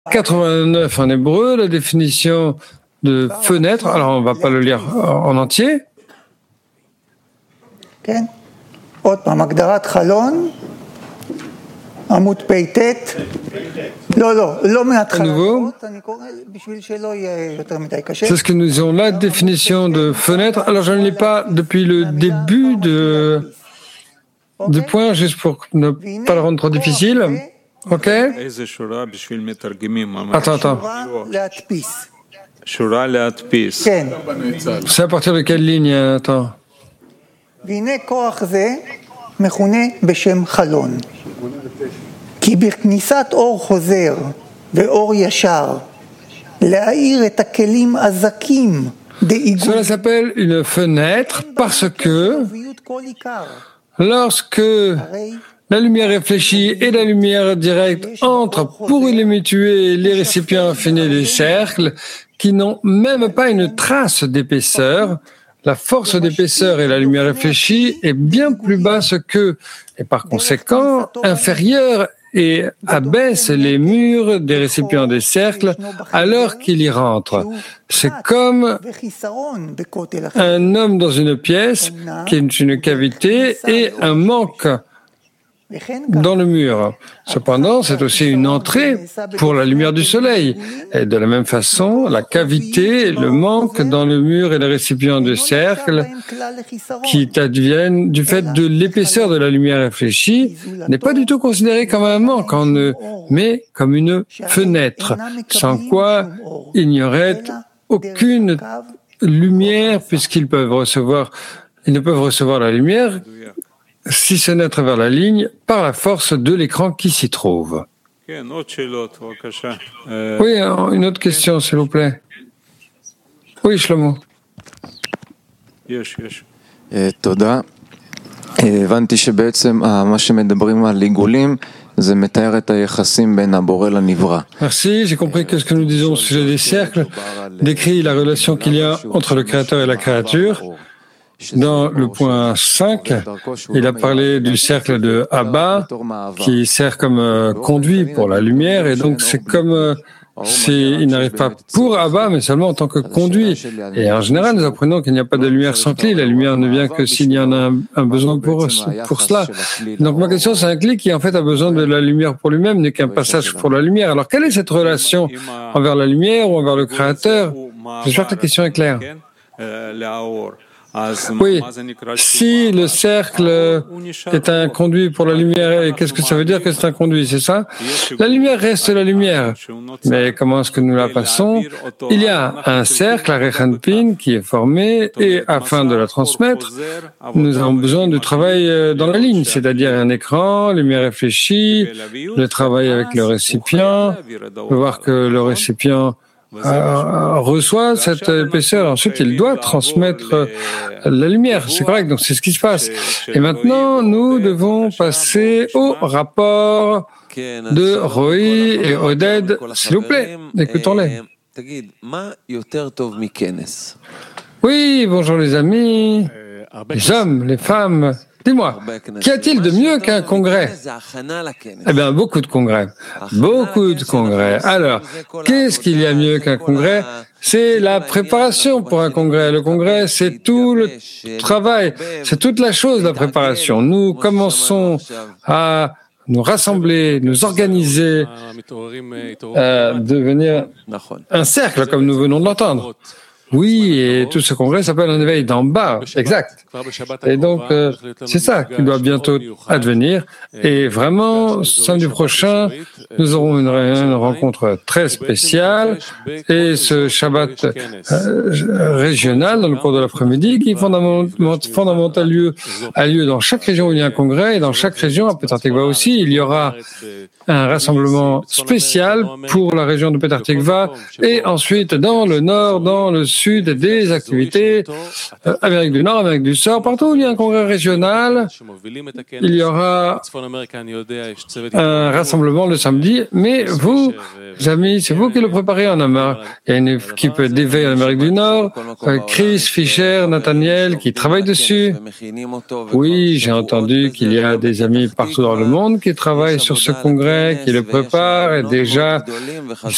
89 en hébreu, la définition de fenêtre. Alors, on ne va pas le lire en entier. À nouveau, c'est ce que nous avons, la définition de fenêtre. Alors, je ne lis pas depuis le début du point, juste pour ne pas le rendre trop difficile. Ok? Attends. C'est à partir de quelle ligne? Attends. Cela s'appelle une fenêtre parce que lorsque la lumière réfléchie et la lumière directe entrent pour illuminer les récipients finis des cercles qui n'ont même pas une trace d'épaisseur, la force d'épaisseur et la lumière réfléchie est bien plus basse qu'eux et par conséquent inférieure et abaisse les murs des récipients des cercles alors qu'il y rentre. C'est comme un homme dans une pièce qui est une cavité et un manque dans le mur. Cependant, c'est aussi une entrée pour la lumière du soleil. Et de la même façon, la cavité, le manque dans le mur et le récipient de cercle qui adviennent du fait de l'épaisseur de la lumière réfléchie n'est pas du tout considéré comme un manque, mais comme une fenêtre, sans quoi il n'y aurait aucune lumière puisqu'ils ne peuvent recevoir la lumière si ce n'est à travers la ligne, par la force de l'écran qui s'y trouve. Oui, une autre question, s'il vous plaît. Oui, Shlomo. תודה. הבנתי שבעצם מה שמדברים על עיגולים זה מתאר את היחסים בין הבורא לנברא. Merci, j'ai compris que ce que nous disons au sujet des cercles décrit la relation qu'il y a entre le Créateur et la créature. Dans le point 5, il a parlé du cercle de Abba qui sert comme conduit pour la lumière et donc c'est comme il n'arrive pas pour Abba mais seulement en tant que conduit. Et en général, nous apprenons qu'il n'y a pas de lumière sans clé. La lumière ne vient que s'il y en a un besoin pour cela. Donc ma question, c'est un clé qui en fait a besoin de la lumière pour lui-même, n'est qu'un passage pour la lumière. Alors quelle est cette relation envers la lumière ou envers le Créateur? J'espère que la question est claire. Oui, si le cercle est un conduit pour la lumière, et qu'est-ce que ça veut dire que c'est un conduit, c'est ça? La lumière reste la lumière. Mais comment est-ce que nous la passons? Il y a un cercle, la Rechanpin, qui est formé, et afin de la transmettre, nous avons besoin du travail dans la ligne, c'est-à-dire un écran, lumière réfléchie, le travail avec le récipient, voir que le récipient reçoit cette épaisseur. Ensuite, il doit transmettre la lumière. C'est correct, donc c'est ce qui se passe. Et maintenant, nous devons passer au rapport de Roy et Oded. S'il vous plaît, écoutons-les. Oui, bonjour les amis, les hommes, les femmes. Dis-moi, qu'y a-t-il de mieux qu'un congrès? Eh bien, beaucoup de congrès. Beaucoup de congrès. Alors, qu'est-ce qu'il y a mieux qu'un congrès? C'est la préparation pour un congrès. Le congrès, c'est tout le travail. C'est toute la chose, la préparation. Nous commençons à nous rassembler, nous organiser, devenir un cercle, comme nous venons de l'entendre. Oui, et tout ce congrès s'appelle un éveil d'en bas, exact. Et donc, c'est ça qui doit bientôt advenir. Et vraiment, samedi prochain, nous aurons une rencontre très spéciale. Et ce Shabbat régional, dans le cours de l'après-midi, qui fondamentalement a lieu dans chaque région où il y a un congrès. Et dans chaque région, à Petah Tikva aussi, il y aura un rassemblement spécial pour la région de Petah Tikva. Et ensuite, dans le nord, dans le sud, des activités, Amérique du Nord, Amérique du Sud, partout où il y a un congrès régional, il y aura un rassemblement le samedi, mais vous, amis, c'est vous qui le préparez en Amérique. Il y a une équipe d'éveil en Amérique du Nord, Chris, Fischer, Nathaniel, qui travaillent dessus. Oui, j'ai entendu qu'il y a des amis partout dans le monde qui travaillent sur ce congrès, qui le préparent, et déjà, ils